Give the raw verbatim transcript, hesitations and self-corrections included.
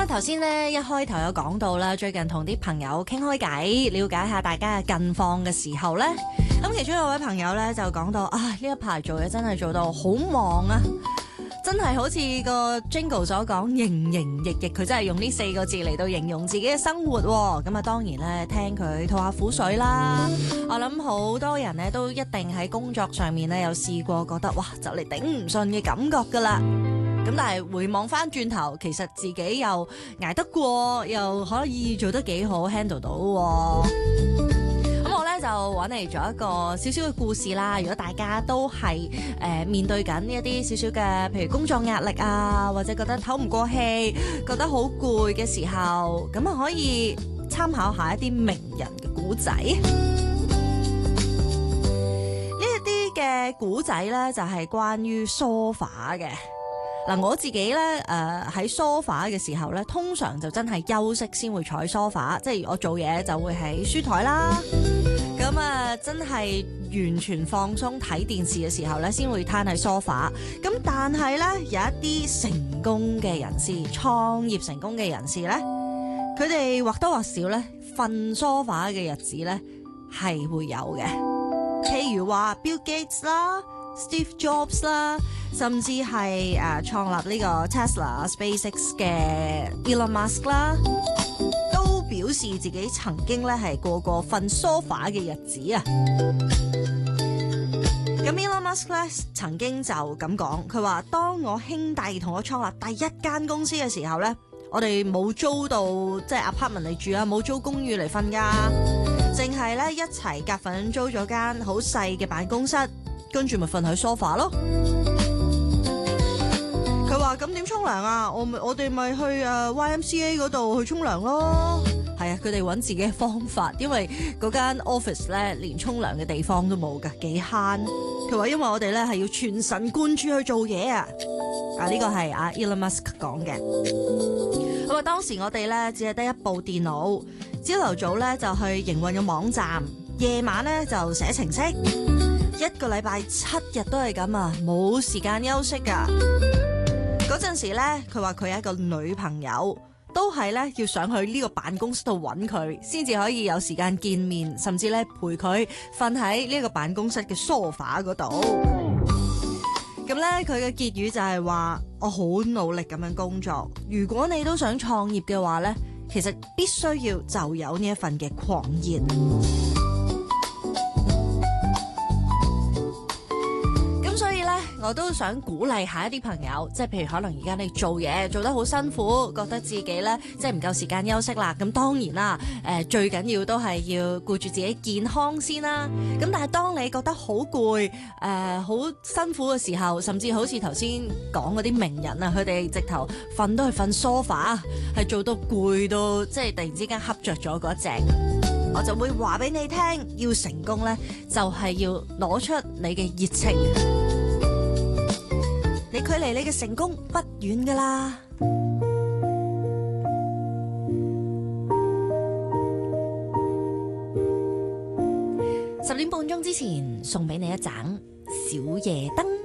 頭先咧一開頭有講到啦，最近同啲朋友傾開偈，了解下大家嘅近況嘅時候咧，咁其中有位朋友咧就講到啊，呢一排做嘢真係做到好忙啊，真係好似個 Jingle 所講，營營役役，佢真係用呢四個字嚟到形容自己嘅生活喎。咁啊，當然咧聽佢吐下苦水啦。我諗好多人咧都一定喺工作上面咧有試過覺得哇，就嚟頂唔順嘅感覺噶啦。咁但係回望翻轉頭，其實自己又捱得過，又可以做得幾好 handle 到。咁我咧就揾嚟咗一個少少嘅故事啦。如果大家都係誒、呃、面對緊一啲少少嘅，譬如工作壓力啊，或者覺得唞唔過氣，覺得好攰嘅時候，咁啊可以參考下一啲名人嘅故仔。呢一啲嘅故仔咧就係、是、關於梳化嘅。嗱，我自己咧，誒喺梳化嘅時候咧，通常就真係休息先會坐喺梳化，即係我做嘢就會喺書台啦。咁啊，真係完全放鬆睇電視嘅時候咧，先會攤喺梳化。咁但係咧，有一啲成功嘅人士，創業成功嘅人士咧，佢哋或多或少咧瞓梳化嘅日子咧係會有嘅。譬如話 Bill Gates 啦、Steve Jobs 啦。甚至係誒、呃、創立呢個 Tesla、SpaceX 嘅 Elon Musk 啦，都表示自己曾經咧係過過瞓梳化嘅日子啊。咁 Elon Musk 咧曾經就咁講，佢話：當我兄弟同我創立第一間公司嘅時候咧，我哋冇租到即係 apartment 嚟住啊，冇租公寓嚟瞓噶，淨係咧一齊夾份租咗間好細嘅辦公室，跟住咪瞓喺梳化咯。佢話：咁點沖涼啊？我咪我哋咪去誒 Y M C A 嗰度去沖涼咯。係啊，佢哋揾自己嘅方法，因為嗰間 office 咧連沖涼嘅地方都冇㗎，幾慳。佢話因為我哋咧係要全神貫注去做嘢啊。啊，呢個係阿 Elon Musk 講嘅。佢話當時我哋咧只係得一部電腦，朝頭早咧就去營運個網站，夜晚咧就寫程式，一個禮拜七日都係咁啊，冇時間休息㗎。嗰陣時咧，佢話佢有一個女朋友，都係咧要上去呢個辦公室度揾佢，先至可以有時間見面，甚至咧陪佢瞓喺呢個辦公室嘅梳化嗰度。咁咧，佢嘅結語就係話：我好努力咁樣工作。如果你都想創業嘅話咧，其實必須要就有呢一份嘅狂熱。我都想鼓勵下一啲朋友，即係譬如可能而家你做嘢做得好辛苦，覺得自己咧即係唔夠時間休息啦。咁當然啦，誒、呃、最緊要都係要顧住自己健康先啦。咁但係當你覺得好攰，誒好辛苦嘅時候，甚至好似頭先講嗰啲名人啊，佢哋直頭瞓都係瞓梳化，係做到攰到即係突然之間瞌着咗嗰隻。我就會話俾你聽，要成功咧，就係要攞出你嘅熱情。你距離你嘅成功不遠噶啦。十點半鐘之前送俾你一盞小夜燈。